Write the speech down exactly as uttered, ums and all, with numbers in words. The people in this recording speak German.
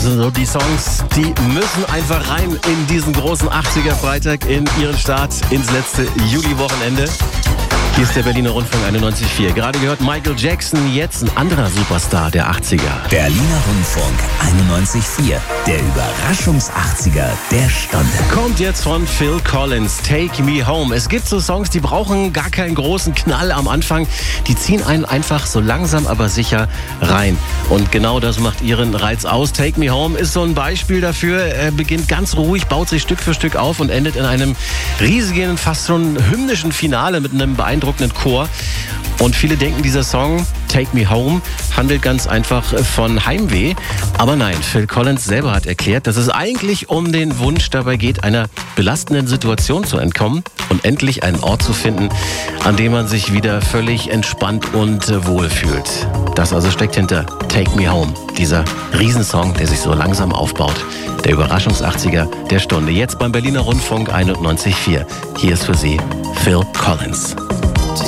sind so die Songs, die müssen einfach rein in diesen großen achtziger-Freitag, in ihren Start ins letzte Juli-Wochenende. Hier ist der Berliner Rundfunk einundneunzig Komma vier. Gerade gehört Michael Jackson, jetzt ein anderer Superstar der achtziger. Berliner Rundfunk einundneunzig Komma vier. Der Überraschungs-achtziger der Stunde. Kommt jetzt von Phil Collins, Take Me Home. Es gibt so Songs, die brauchen gar keinen großen Knall am Anfang. Die ziehen einen einfach so langsam, aber sicher rein. Und genau das macht ihren Reiz aus. Take Me Home ist so ein Beispiel dafür. Er beginnt ganz ruhig, baut sich Stück für Stück auf und endet in einem riesigen, fast schon hymnischen Finale mit einem beeindruckenden Chor. Und viele denken, dieser Song Take Me Home handelt ganz einfach von Heimweh. Aber nein, Phil Collins selber hat erklärt, dass es eigentlich um den Wunsch dabei geht, einer belastenden Situation zu entkommen und endlich einen Ort zu finden, an dem man sich wieder völlig entspannt und wohl fühlt. Das also steckt hinter Take Me Home, dieser Riesensong, der sich so langsam aufbaut. Der Überraschungs-achtziger der Stunde. Jetzt beim Berliner Rundfunk einundneunzig Komma vier. Hier ist für Sie Phil Collins.